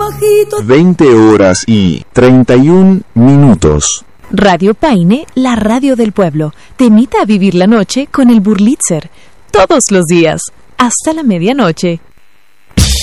20 horas y 31 minutos. Radio Paine, la radio del pueblo, te invita a vivir la noche con el Burlitzer. Todos los días, hasta la medianoche.